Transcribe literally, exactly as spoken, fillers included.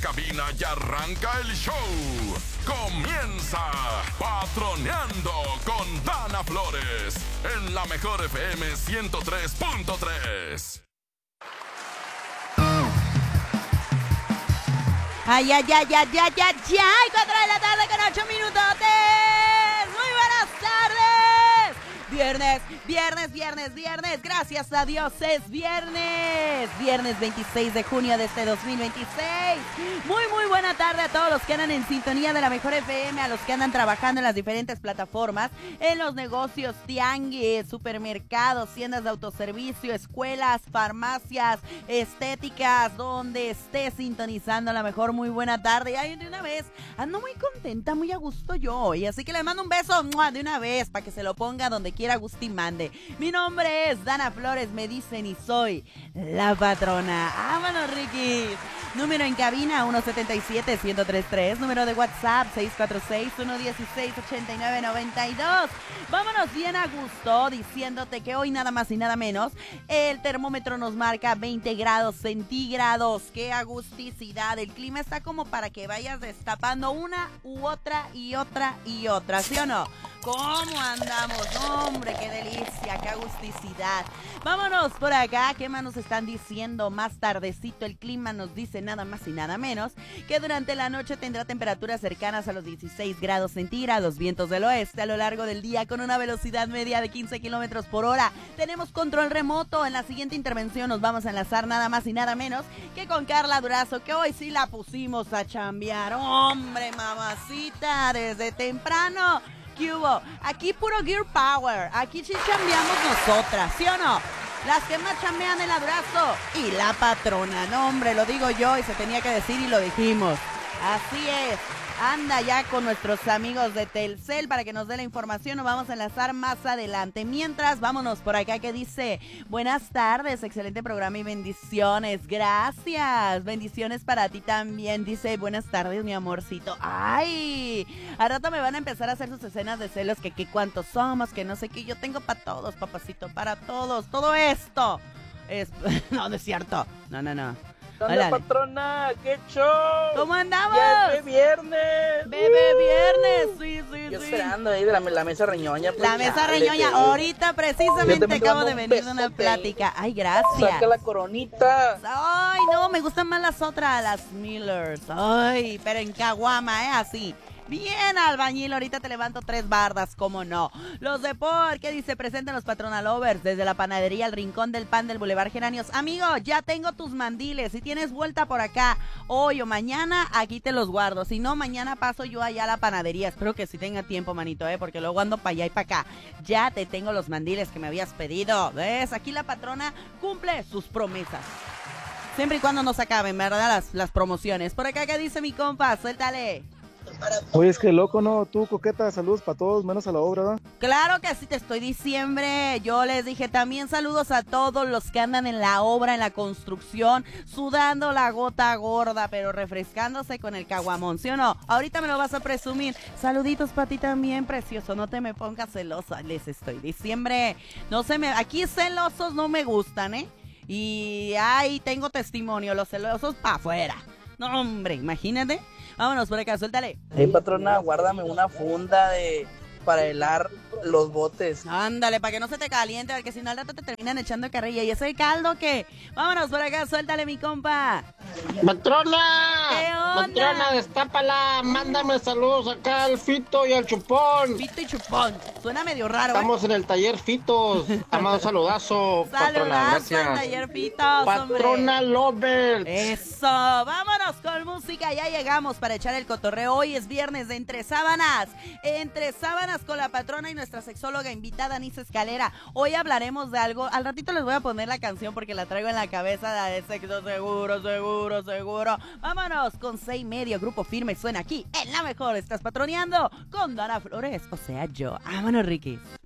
cabina y arranca el show. Comienza Patroneando con Dana Flores en la mejor F M ciento tres punto tres. Ay, ay, ay, ay, ay, ay, ay, cuatro de la tarde con ocho minutotes. Muy buenas tardes. Viernes, viernes, viernes, viernes. Gracias a Dios es viernes. Viernes veintiséis de junio de este dos mil veintiséis. Muy, muy buena tarde a todos los que andan en sintonía de la mejor F M, a los que andan trabajando en las diferentes plataformas, en los negocios, tianguis, supermercados, tiendas de autoservicio, escuelas, farmacias, estéticas, donde esté sintonizando la mejor. Muy buena tarde. Y ahí de una vez, ando muy contenta, muy a gusto yo hoy. Así que le mando un beso ¡mua! De una vez para que se lo ponga donde quiera Agustín mande. Mi nombre es Dana Flores, me dicen, y soy la patrona. ¡Vámonos, Ricky! Número en cabina uno siete siete, uno cero tres tres. Número de WhatsApp seis cuatro seis, uno uno seis, ocho nueve nueve dos. Vámonos bien a gusto diciéndote que hoy nada más y nada menos el termómetro nos marca veinte grados centígrados. ¡Qué agusticidad! El clima está como para que vayas destapando una u otra y otra y otra, ¿sí o no? ¿Cómo andamos? ¡Hombre, qué delicia, qué agusticidad! Vámonos por acá, ¿qué más nos están diciendo? Más tardecito el clima nos dice nada más y nada menos que durante la noche tendrá temperaturas cercanas a los dieciséis grados centígrados, vientos del oeste a lo largo del día con una velocidad media de quince kilómetros por hora. Tenemos control remoto. En la siguiente intervención nos vamos a enlazar nada más y nada menos que con Carla Durazo, que hoy sí la pusimos a chambear. ¡Hombre, mamacita! Desde temprano. ¿Qué hubo? Aquí puro Gear Power. Aquí sí chambeamos nosotras, ¿sí o no? Las que más chambean el Abrazo y la patrona. No, hombre, lo digo yo y se tenía que decir y lo dijimos. Así es. Anda ya con nuestros amigos de Telcel para que nos dé la información. Nos vamos a enlazar más adelante. Mientras, vámonos por acá que dice: buenas tardes, excelente programa y bendiciones. Gracias. Bendiciones para ti también. Dice: buenas tardes, mi amorcito. Ay, al rato me van a empezar a hacer sus escenas de celos, que, que cuántos somos, que no sé qué. Yo tengo para todos, papacito, para todos. Todo esto es... No, no es cierto. No, no, no. Hola, patrona, qué show. ¿Cómo andamos? Ya es viernes. Bebé viernes, sí, sí, Yo sí. esperando ahí de la, la mesa reñoña. Pues, la mesa dale, reñoña, te... ahorita precisamente acabo de venir de una plática. Ay, gracias. Saca la coronita. Ay, no, me gustan más las otras, las Millers. Ay, pero en caguama, ¿eh? Así. Bien, albañil, ahorita te levanto tres bardas, cómo no. Los de por, ¿qué dice? Presenten los Patrona Lovers desde la panadería El Rincón del Pan del Boulevard Geranios. Amigo, ya tengo tus mandiles. Si tienes vuelta por acá hoy o mañana, aquí te los guardo. Si no, mañana paso yo allá a la panadería. Espero que sí tenga tiempo, manito, ¿eh? Porque luego ando para allá y para acá. Ya te tengo los mandiles que me habías pedido. ¿Ves? Aquí la patrona cumple sus promesas. Siempre y cuando no se acaben, ¿verdad? Las, las promociones. Por acá, ¿qué dice mi compa? Suéltale. Oye, es que loco, ¿no? Tú, coqueta, saludos para todos, menos a la obra, ¿verdad? Claro que sí, te estoy diciembre. Yo les dije también saludos a todos los que andan en la obra, en la construcción, sudando la gota gorda, pero refrescándose con el caguamón, ¿sí o no? Ahorita me lo vas a presumir. Saluditos para ti también, precioso. No te me pongas celosa, les estoy diciembre. No se me... Aquí celosos no me gustan, ¿eh? Y ahí tengo testimonio, los celosos para afuera. No, hombre, imagínate. Vámonos por acá, suéltale. Hey, patrona, guárdame una funda de para helar los botes. Ándale, para que no se te caliente, porque si no al rato te terminan echando carrilla. ¿Y ese caldo qué? Vámonos por acá, suéltale, mi compa. ¡Patrona! ¿Qué onda? ¡Patrona, destápala! Mándame saludos acá al Fito y al Chupón. Fito y Chupón. Suena medio raro, ¿eh? Estamos en el taller Fitos. Amado saludazo, patrona. Saludazo Gracias. al taller Fitos, Patrona hombre. Lovers. Eso, vámonos con música. Ya llegamos para echar el cotorreo. Hoy es viernes de Entre Sábanas. Entre Sábanas con la patrona y nuestra sexóloga invitada, Anisa Escalera. Hoy hablaremos de algo. Al ratito les voy a poner la canción porque la traigo en la cabeza, la de sexo seguro, seguro, seguro. Vámonos con seis y medio. Grupo Firme suena aquí en La Mejor. Estás patroneando con Dana Flores, o sea, yo. Vámonos, Ricky.